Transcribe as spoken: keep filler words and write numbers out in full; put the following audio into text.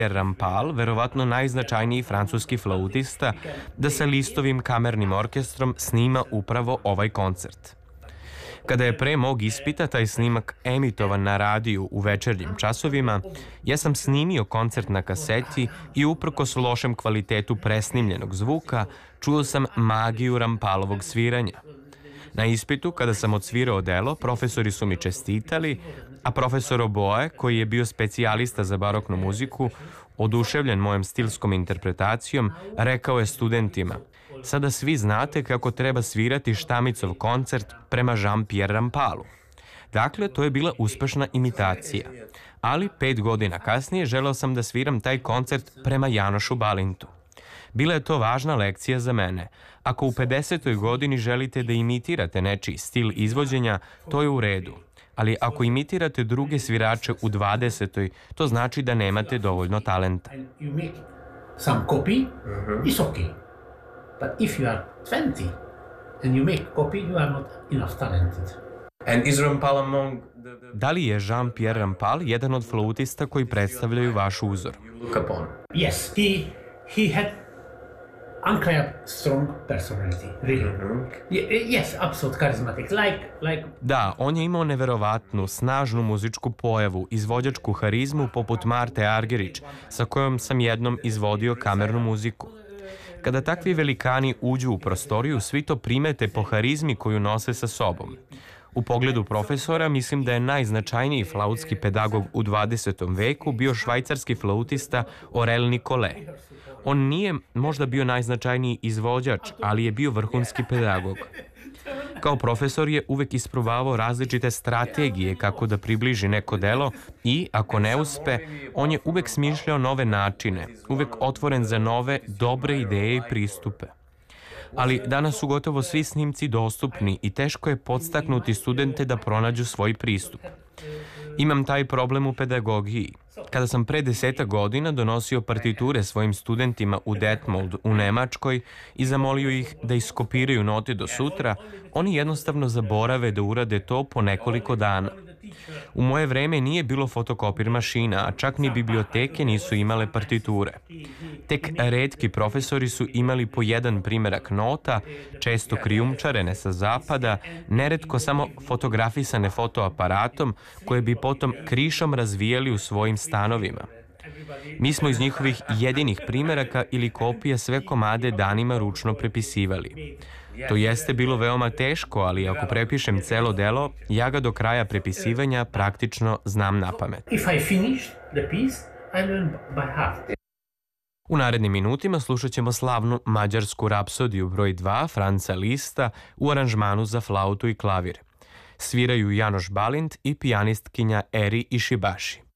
Rampal, verovatno najznačajniji francuski flautista, da sa Listovim kamernim orkestrom snima upravo ovaj koncert. Kada je pre mog ispita taj snimak emitovan na radiju u večernjim časovima, ja sam snimio koncert na kaseti i uprkos lošem kvalitetu presnimljenog zvuka, čuo sam magiju Rampalovog sviranja. Na ispitu, kada sam odsvirao delo, profesori su mi čestitali, a profesor oboe, koji je bio specijalista za baroknu muziku, oduševljen mojom stilskom interpretacijom, rekao je studentima: sada svi znate kako treba svirati Štamicov koncert prema Jean-Pierre Rampalu. Dakle, to je bila uspešna imitacija. Ali pet godina kasnije želeo sam da sviram taj koncert prema Janošu Balintu. Bila je to važna lekcija za mene. Ako u pedesetoj godini želite da imitirate nečiji stil izvođenja, to je u redu. Ali ako imitirate druge svirače u dvadesetoj, to znači da nemate dovoljno talenta. Some copy, it's okay. But if you are twenty and you make copy, you are not enough talented. And is Rampal among the, the... Da li je Jean-Pierre Rampal jedan od flautista koji predstavljaju vaš uzor? look upon? Yes, he he had unclear strong personality, really. Mm-hmm. Ye- yes, absolute charismatic, like like. Da, on je imao neverovatnu, snažnu muzičku pojavu, izvođačku harizmu poput Marte Argerich, sa kojom sam jednom izvodio kamernu muziku. Kada takvi velikani uđu u prostoriju, svi to primete po harizmi koju nose sa sobom. U pogledu profesora mislim da je najznačajniji flautski pedagog u dvadesetom veku bio švajcarski flautista Aurel Nicolet. On nije možda bio najznačajniji izvođač, ali je bio vrhunski pedagog. Kao profesor je uvek isprobavao različite strategije kako da približi neko delo i, ako ne uspe, on je uvek smišljao nove načine, uvek otvoren za nove, dobre ideje i pristupe. Ali danas su gotovo svi snimci dostupni i teško je podstaknuti studente da pronađu svoj pristup. Imam taj problem u pedagogiji. Kada sam pre deseta godina donosio partiture svojim studentima u Detmold u Nemačkoj i zamolio ih da iskopiraju note do sutra, oni jednostavno zaborave da urade to po nekoliko dana. U moje vreme nije bilo fotokopir mašina, a čak ni biblioteke nisu imale partiture. Tek retki profesori su imali po jedan primerak nota, često krijumčarene sa zapada, neretko samo fotografisane fotoaparatom, koje bi potom krišom razvijali u svojim stanovima. Mi smo iz njihovih jedinih primeraka ili kopija sve komade danima ručno prepisivali. To jeste bilo veoma teško, ali ako prepišem celo delo, ja ga do kraja prepisivanja praktično znam napamet. If I finish the piece, I learn by heart. U narednim minutima slušat ćemo slavnu mađarsku rapsodiju broj dva Franca Lista u aranžmanu za flautu i klavir. Sviraju Janoš Balint i pijanistkinja Eri Ishibashi.